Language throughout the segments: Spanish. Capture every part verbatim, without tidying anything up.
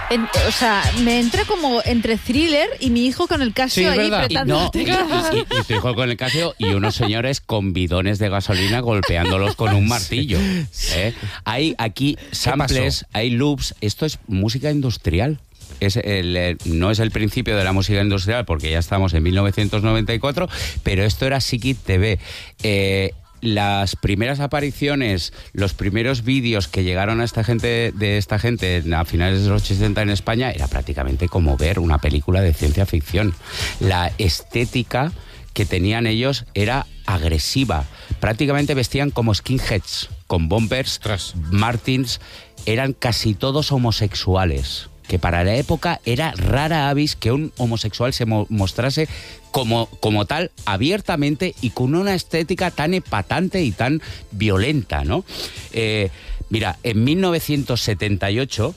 En, o sea, me entra como entre thriller y mi hijo con el Casio Sí, ahí ¿verdad? apretando No, las y, teclas. y- y tu hijo con el Casio y unos señores con bidones de gasolina golpeándolos con un martillo. ¿eh? Hay aquí samples, hay loops. Esto es música industrial. Es el, eh, no es el principio de la música industrial porque ya estamos en mil novecientos noventa y cuatro, pero esto era Psiquit T V. Eh, las primeras apariciones, los primeros vídeos que llegaron a esta gente de esta gente a finales de los ochenta en España era prácticamente como ver una película de ciencia ficción. La estética que tenían ellos era agresiva. Prácticamente vestían como skinheads, con bombers, Ostras. martins, eran casi todos homosexuales. Que para la época era rara avis que un homosexual se mo- mostrase como, como tal abiertamente y con una estética tan epatante y tan violenta, ¿no? Eh, mira, en mil novecientos setenta y ocho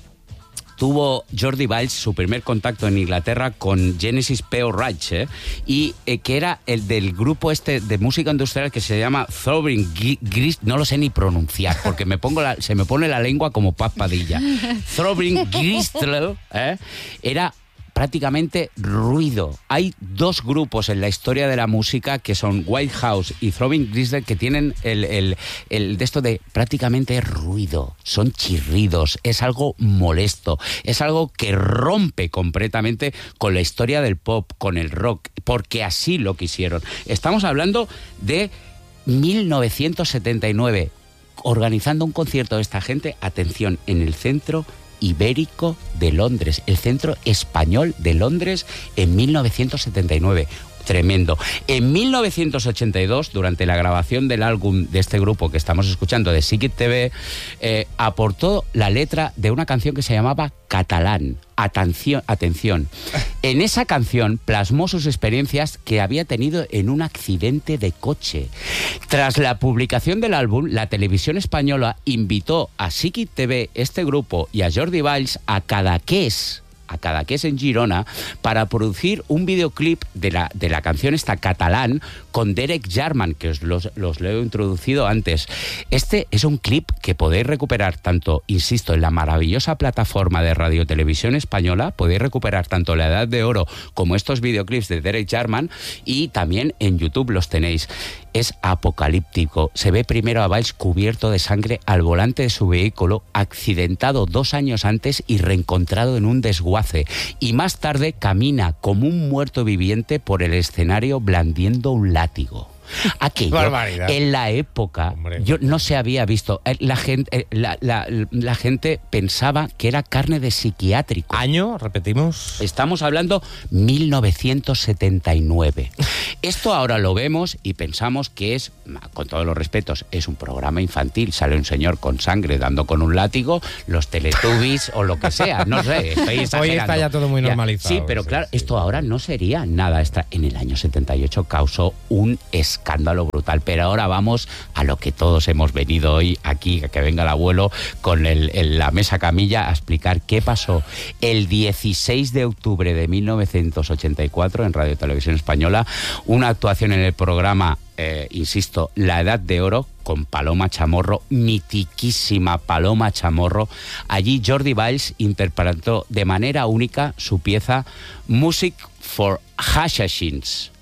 tuvo Jordi Valls su primer contacto en Inglaterra con Genesis P O. Rich, ¿eh? y eh, que era el del grupo este de música industrial que se llama Throbbing Gristle, no lo sé ni pronunciar porque me pongo la, se me pone la lengua como Paz Padilla. Throbbing Gristle, ¿eh? era prácticamente ruido. Hay dos grupos en la historia de la música que son White House y Throbbing Gristle que tienen el, el, el de esto de prácticamente ruido, son chirridos, es algo molesto, es algo que rompe completamente con la historia del pop, con el rock, porque así lo quisieron. Estamos hablando de mil novecientos setenta y nueve, organizando un concierto de esta gente, atención, en el Centro Ibérico de Londres, el Centro Español de Londres en mil novecientos setenta y nueve. Tremendo. En mil novecientos ochenta y dos, durante la grabación del álbum de este grupo que estamos escuchando, de Psiquit T V, eh, aportó la letra de una canción que se llamaba Catalán. Atención, atención. En esa canción plasmó sus experiencias que había tenido en un accidente de coche. Tras la publicación del álbum, la televisión española invitó a Psiquit T V, este grupo, y a Jordi Valls a Cadaqués, a Cadaqués en Girona, para producir un videoclip de la, de la canción esta Catalán con Derek Jarman, que os los, los lo he introducido antes. Este es un clip que podéis recuperar tanto, insisto, en la maravillosa plataforma de Radio Televisión Española, podéis recuperar tanto La Edad de Oro como estos videoclips de Derek Jarman, y también en YouTube los tenéis. Es apocalíptico. Se ve primero a Valls cubierto de sangre al volante de su vehículo, accidentado dos años antes y reencontrado en un desguace. Y más tarde camina como un muerto viviente por el escenario blandiendo un látigo. Aquello, Barbaridad. en la época, Hombre. yo no se había visto. Eh, La gente, eh, la, la- la gente pensaba que era carne de psiquiátrico. Año, repetimos. Estamos hablando mil novecientos setenta y nueve. Esto ahora lo vemos y pensamos que es, con todos los respetos, es un programa infantil. Sale un señor con sangre dando con un látigo, los Teletubbies o lo que sea. No sé, estoy exagerando. Hoy está ya todo muy Ya, normalizado. Sí, pero Sí, claro, sí. esto ahora no sería nada. Esta- en el año setenta y ocho causó un escándalo brutal. Pero ahora vamos a lo que todos hemos venido hoy aquí, a que venga el abuelo con el, el- la mesa camilla a explicar qué pasó el dieciséis de octubre de mil novecientos ochenta y cuatro en Radio Televisión Española. Una actuación en el programa, eh, insisto, La Edad de Oro, con Paloma Chamorro, mitiquísima Paloma Chamorro. Allí Jordi Valls interpretó de manera única su pieza Music for Hashashins,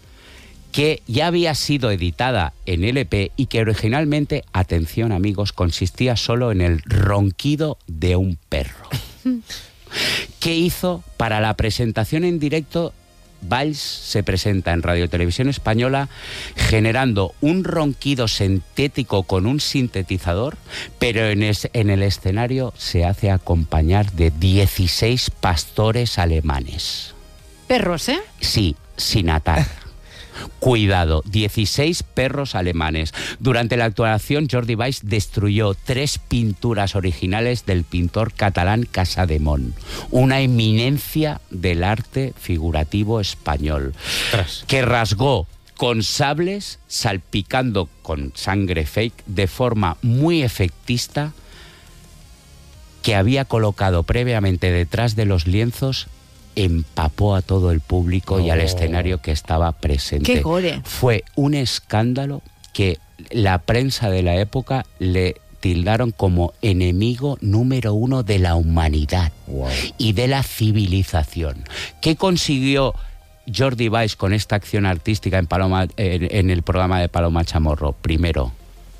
que ya había sido editada en L P y que originalmente, atención amigos, consistía solo en el ronquido de un perro. ¿Qué hizo? Para la presentación en directo, Valls se presenta en Radio Televisión Española generando un ronquido sintético con un sintetizador, pero en, es- en el escenario se hace acompañar de dieciséis pastores alemanes. Perros, ¿eh? Sí, sin atar. Cuidado, dieciséis perros alemanes. Durante la actuación, Jordi Valls destruyó tres pinturas originales del pintor catalán Casademont, una eminencia del arte figurativo español, Ostras. que rasgó con sables, salpicando con sangre fake, de forma muy efectista, que había colocado previamente detrás de los lienzos. Empapó a todo el público y al No. escenario que estaba presente. ¡Qué gore! Fue un escándalo que la prensa de la época le tildaron como enemigo número uno de la humanidad Wow. y de la civilización. ¿Qué consiguió Jordi Valls con esta acción artística en, Paloma, en, en el programa de Paloma Chamorro? Primero,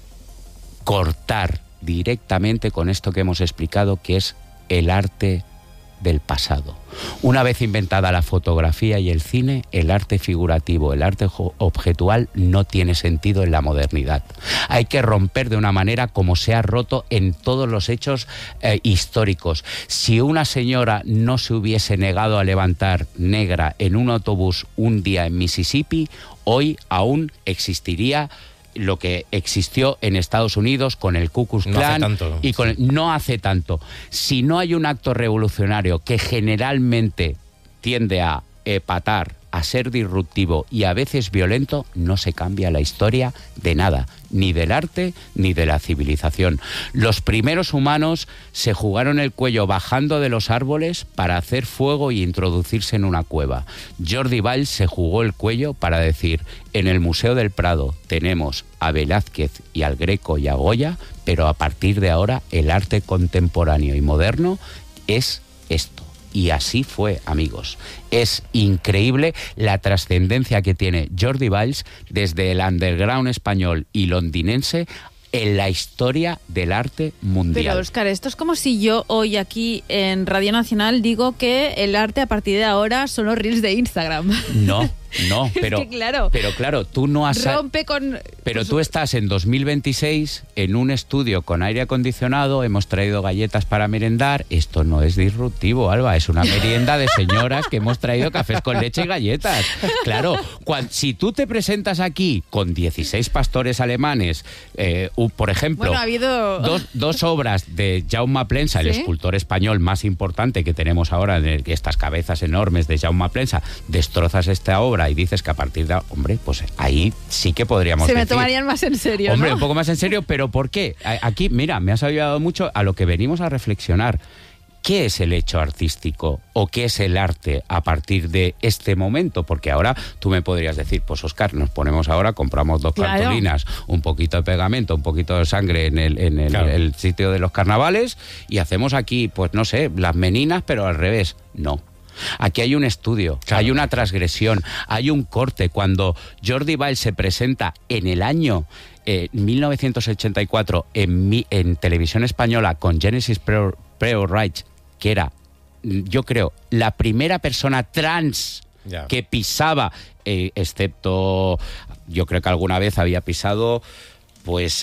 cortar directamente con esto que hemos explicado, que es el arte del pasado. Una vez inventada la fotografía y el cine, el arte figurativo, el arte objetual no tiene sentido en la modernidad. Hay que romper de una manera como se ha roto en todos los hechos eh, históricos. Si una señora no se hubiese negado a levantar negra en un autobús un día en Mississippi, hoy aún existiría lo que existió en Estados Unidos con el Ku Klux Klan. No hace tanto. Y con el, no hace tanto. Si no hay un acto revolucionario que generalmente tiende a epatar, a ser disruptivo y a veces violento, no se cambia la historia de nada, ni del arte ni de la civilización. Los primeros humanos se jugaron el cuello bajando de los árboles para hacer fuego y introducirse en una cueva. Jordi Valls se jugó el cuello para decir: en el Museo del Prado tenemos a Velázquez y al Greco y a Goya, pero a partir de ahora el arte contemporáneo y moderno es esto. Y así fue, amigos. Es increíble la trascendencia que tiene Jordi Valls desde el underground español y londinense en la historia del arte mundial. Pero, Óscar, esto es como si yo hoy aquí en Radio Nacional digo que el arte a partir de ahora son los reels de Instagram. No, no, pero, es que claro, pero claro, tú no has... rompe con... Pero tú estás en dos mil veintiséis en un estudio con aire acondicionado, hemos traído galletas para merendar. Esto no es disruptivo, Alba, es una merienda de señoras que hemos traído cafés con leche y galletas. Claro, cuan, si tú te presentas aquí con dieciséis pastores alemanes, eh, uh, por ejemplo, bueno, ha habido... dos, dos obras de Jaume Plensa, el ¿Sí? escultor español más importante que tenemos ahora, en el, estas cabezas enormes de Jaume Plensa, destrozas esta obra y dices que a partir de... Hombre, pues ahí sí que podríamos Se me decir... tomarían más en serio, Hombre, ¿no? un poco más en serio, pero ¿por qué? Aquí, mira, me has ayudado mucho a lo que venimos a reflexionar. ¿Qué es el hecho artístico o qué es el arte a partir de este momento? Porque ahora tú me podrías decir, pues Óscar, nos ponemos ahora, compramos dos Claro. cartulinas, un poquito de pegamento, un poquito de sangre en el, en el, Claro. el sitio de los carnavales y hacemos aquí, pues no sé, las meninas, pero al revés. No. Aquí hay un estudio, Claro. hay una transgresión, hay un corte. Cuando Jordi Valls se presenta en el año eh, mil novecientos ochenta y cuatro en, mi, en televisión española con Genesis Preo-Reich, que era, yo creo, la primera persona trans Ya. que pisaba, eh, excepto, yo creo que alguna vez había pisado... Pues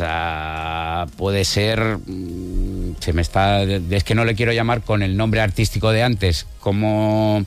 uh, puede ser, mm, se me está, es que no le quiero llamar con el nombre artístico de antes, como,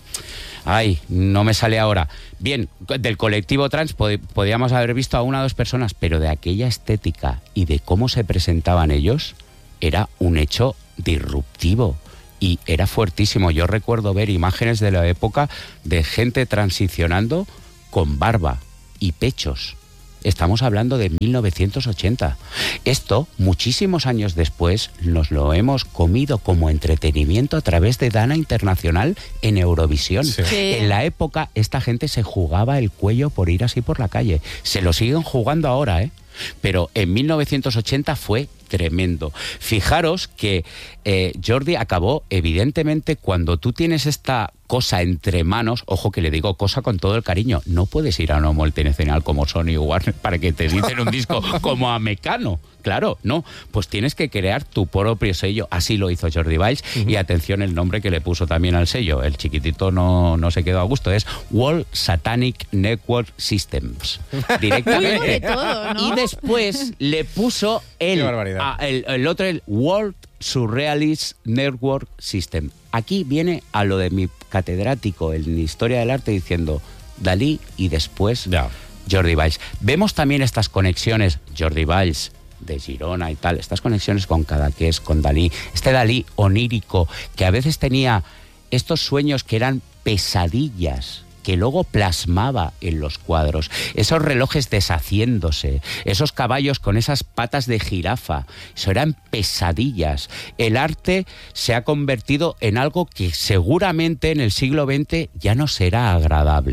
ay, no me sale ahora. Bien, del colectivo trans pod- podíamos haber visto a una o dos personas, pero de aquella estética y de cómo se presentaban ellos, era un hecho disruptivo. Y era fuertísimo. Yo recuerdo ver imágenes de la época de gente transicionando con barba y pechos. Estamos hablando de mil novecientos ochenta. Esto, muchísimos años después, nos lo hemos comido como entretenimiento a través de Dana Internacional en Eurovisión. Sí. Sí. En la época, esta gente se jugaba el cuello por ir así por la calle. Se lo siguen jugando ahora, ¿eh? Pero en mil novecientos ochenta fue tremendo. Fijaros que eh, Jordi acabó, evidentemente, cuando tú tienes esta cosa entre manos, ojo que le digo cosa con todo el cariño, no puedes ir a una multinacional como Sony o Warner para que te editen un disco como a Mecano. Claro, no, pues tienes que crear tu propio sello. Así lo hizo Jordi Valls. Uh-huh. Y atención el nombre que le puso también al sello. El chiquitito no, no se quedó a gusto. Es World Satanic Network Systems. Directamente. Muy de todo, ¿no? Y después le puso el, Qué barbaridad. a, el, el otro, el World Surrealist Network System. Aquí viene a lo de mi catedrático en Historia del Arte diciendo Dalí y después Ya. Jordi Valls. Vemos también estas conexiones, Jordi Valls, de Girona y tal, estas conexiones con Cadaqués, con Dalí, este Dalí onírico que a veces tenía estos sueños que eran pesadillas, que luego plasmaba en los cuadros, esos relojes deshaciéndose, esos caballos con esas patas de jirafa, eso eran pesadillas. El arte se ha convertido en algo que seguramente en el siglo veinte ya no será agradable.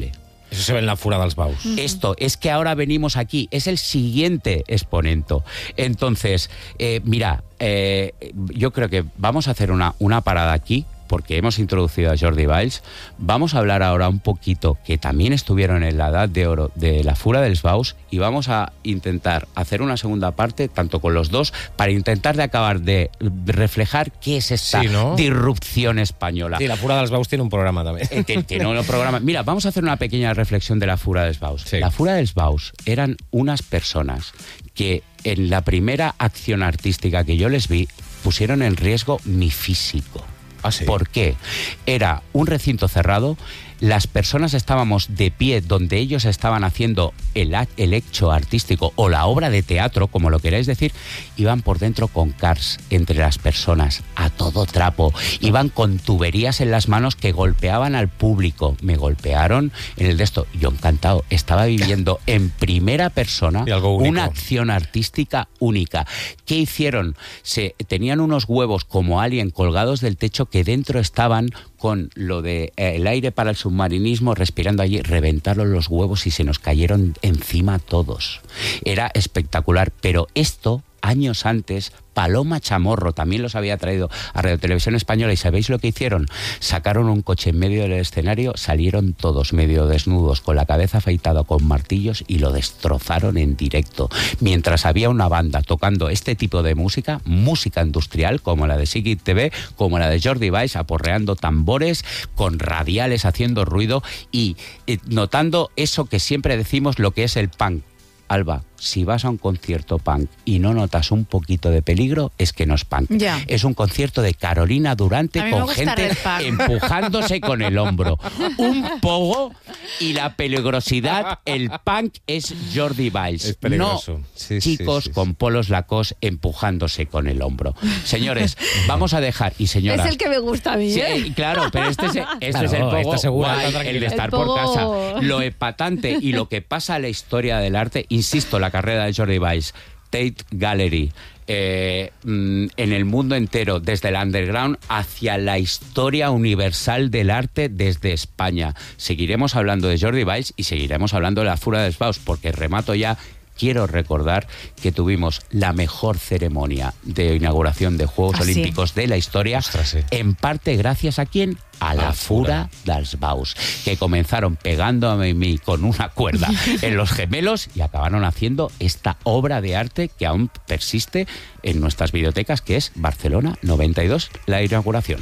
Eso se ve en la Fura dels Baus. Uh-huh. Esto es que ahora venimos aquí, es el siguiente exponente. Entonces, eh, mira, eh, yo creo que vamos a hacer una, una parada aquí, porque hemos introducido a Jordi Valls. Vamos a hablar ahora un poquito, que también estuvieron en la edad de oro de la Fura dels Baus, y vamos a intentar hacer una segunda parte, tanto con los dos, para intentar de acabar de reflejar qué es esta sí, ¿no? disrupción española. Sí, la Fura dels Baus tiene un programa también. Eh, que, que no lo programa. Mira, vamos a hacer una pequeña reflexión de la Fura dels Baus. Sí. La Fura dels Baus eran unas personas que en la primera acción artística que yo les vi pusieron en riesgo mi físico. ¿Ah, sí? ¿Por qué? Era un recinto cerrado, las personas estábamos de pie donde ellos estaban haciendo el, el hecho artístico o la obra de teatro, como lo queráis decir, iban por dentro con cars entre las personas, a todo trapo, iban con tuberías en las manos que golpeaban al público, me golpearon en el de esto, yo encantado, estaba viviendo en primera persona una acción artística única. ¿Qué hicieron? Se tenían unos huevos como alien colgados del techo que dentro estaban con lo de eh, el aire para el submarinismo, respirando allí, reventaron los huevos y se nos cayeron encima todos. Era espectacular, pero esto, años antes, Paloma Chamorro también los había traído a Radio Televisión Española, y ¿sabéis lo que hicieron? Sacaron un coche en medio del escenario, salieron todos medio desnudos, con la cabeza afeitada con martillos, y lo destrozaron en directo. Mientras había una banda tocando este tipo de música, música industrial, como la de Sigit T V, como la de Jordi Valls, aporreando tambores, con radiales haciendo ruido y eh, notando eso que siempre decimos, lo que es el punk. Alba, si vas a un concierto punk y no notas un poquito de peligro, es que no es punk. Ya. Es un concierto de Carolina Durante con gusta gente empujándose con el hombro. Un pogo, y la peligrosidad, el punk es Jordi Valls. Es peligroso. No Sí, chicos sí, sí, con sí. polos Lacoste empujándose con el hombro. Señores, vamos a dejar, y señoras... Es el que me gusta a mí, Sí, ¿eh? claro, pero este es, este Claro, es el pogo esta segura, guay, está el de tranquila. estar El por pogo- casa. Lo epatante y lo que pasa en la historia del arte, insisto, la carrera de Jordi Valls, Tate Gallery, eh, mm, en el mundo entero, desde el underground hacia la historia universal del arte desde España. Seguiremos hablando de Jordi Valls y seguiremos hablando de la Fura dels Baus, porque remato ya. Quiero recordar que tuvimos la mejor ceremonia de inauguración de Juegos ¿Ah, sí? Olímpicos de la historia, Ostras, sí. en parte gracias a quién, a la Fura dels Baus, que comenzaron pegándome a mí con una cuerda en los gemelos y acabaron haciendo esta obra de arte que aún persiste en nuestras bibliotecas, que es Barcelona noventa y dos, la inauguración.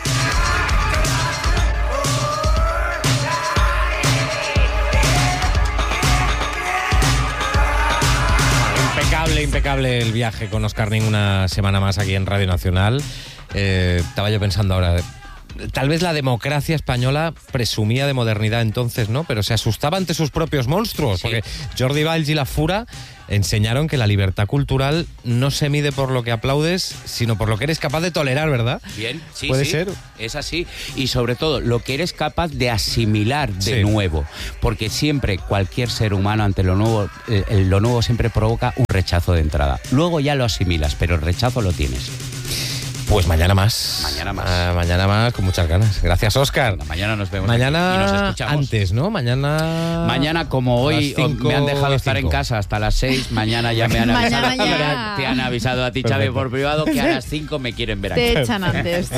Impecable, impecable el viaje con Óscar Nin una semana más aquí en Radio Nacional. Eh, estaba yo pensando ahora, tal vez la democracia española presumía de modernidad entonces, ¿no? Pero se asustaba ante sus propios monstruos, Sí. porque Jordi Valls y la Fura enseñaron que la libertad cultural no se mide por lo que aplaudes, sino por lo que eres capaz de tolerar, ¿verdad? Bien, sí, ¿Puede sí, ser? es así. Y sobre todo, lo que eres capaz de asimilar de Sí. nuevo. Porque siempre, cualquier ser humano ante lo nuevo, eh, lo nuevo siempre provoca un rechazo de entrada. Luego ya lo asimilas, pero el rechazo lo tienes. Pues mañana más. Mañana más. Ah, mañana más, con muchas ganas. Gracias, Óscar. Venga, mañana nos vemos Mañana aquí y nos escuchamos. antes, ¿no? Mañana... Mañana, como a hoy las cinco me han dejado y estar en cinco. casa hasta las seis, mañana ya me han avisado. Mañana ya. Te han avisado a ti, Xavi, Perfecto. por privado, que a las cinco me quieren ver aquí. Te echan antes.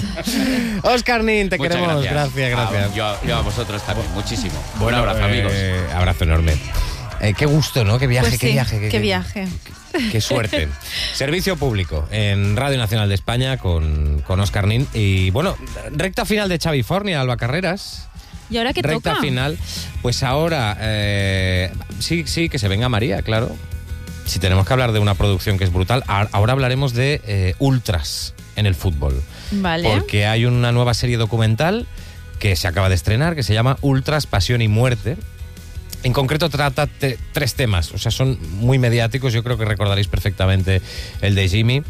Óscar Nin, te Muchas queremos. Gracias, gracias. A, yo, yo a vosotros también, muchísimo. Un abrazo, eh, amigos. Abrazo enorme. Eh, qué gusto, ¿no? Qué viaje, Pues qué sí, viaje. qué viaje. Qué suerte. Servicio público en Radio Nacional de España con, con Óscar Nin. Y bueno, recta final de Xavifornia, Alba Carreras. ¿Y ahora qué Recta toca? final. Pues ahora, eh, sí, sí, que se venga María, claro. Si tenemos que hablar de una producción que es brutal, a- ahora hablaremos de eh, ultras en el fútbol. Vale. Porque hay una nueva serie documental que se acaba de estrenar, que se llama Ultras, Pasión y Muerte. En concreto trata te- tres temas, o sea, son muy mediáticos, yo creo que recordaréis perfectamente el de Jimmy.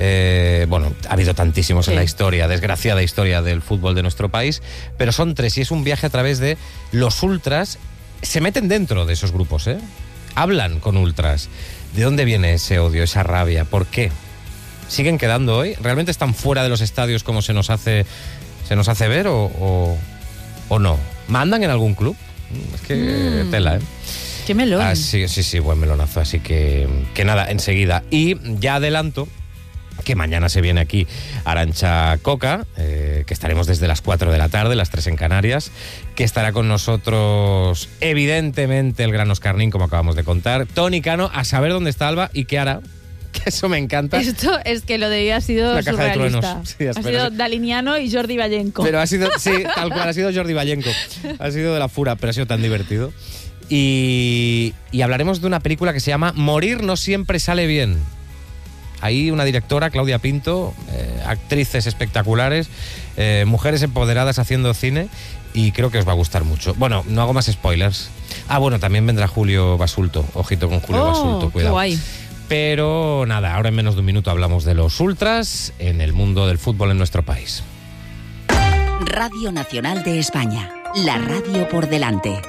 Eh, bueno, ha habido tantísimos Sí. en la historia, desgraciada historia del fútbol de nuestro país, pero son tres y es un viaje a través de los ultras. Se meten dentro de esos grupos, ¿eh? Hablan con ultras. ¿De dónde viene ese odio, esa rabia? ¿Por qué? ¿Siguen quedando hoy? ¿Realmente están fuera de los estadios como se nos hace, se nos hace ver o, o, o no? ¿Mandan en algún club? Es que mm. tela, ¿eh? ¡Qué melón! Ah, sí, sí, sí, buen melonazo. Así que, que nada, enseguida. Y ya adelanto que mañana se viene aquí Arantxa Coca, eh, que estaremos desde las cuatro de la tarde, las tres en Canarias, que estará con nosotros, evidentemente, el gran Oscar Nin, como acabamos de contar, Toni Cano, a saber dónde está Alba y qué hará. Que eso me encanta. Esto es que lo de hoy ha sido una caja surrealista. De truenos. Sí, ha sido Daliniano y Jordi Vallenco. Pero ha sido, sí, tal cual, ha sido Jordi Vallenco. Ha sido de la fura, pero ha sido tan divertido. Y, y hablaremos de una película que se llama Morir no siempre sale bien. Ahí una directora, Claudia Pinto, eh, actrices espectaculares, eh, mujeres empoderadas haciendo cine, y creo que os va a gustar mucho. Bueno, no hago más spoilers. Ah, bueno, también vendrá Julio Basulto. Ojito con Julio oh, Basulto, cuidado. Qué guay. Pero nada, ahora en menos de un minuto hablamos de los ultras en el mundo del fútbol en nuestro país. Radio Nacional de España, la radio por delante.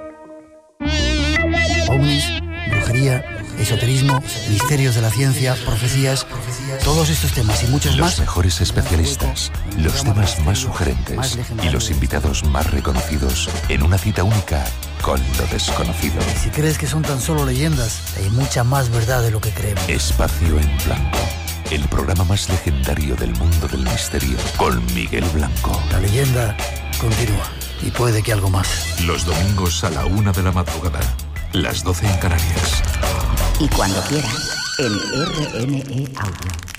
Ovnis, brujería, esoterismo, misterios de la ciencia, profecías, todos estos temas y muchos los más. Los mejores especialistas, los temas más sugerentes y los invitados más reconocidos en una cita única con lo desconocido. Y si crees que son tan solo leyendas, hay mucha más verdad de lo que creemos. Espacio en Blanco, el programa más legendario del mundo del misterio, con Miguel Blanco. La leyenda continúa y puede que algo más. Los domingos a la una de la madrugada, las doce en Canarias. Y cuando quieras, en R N E Audio.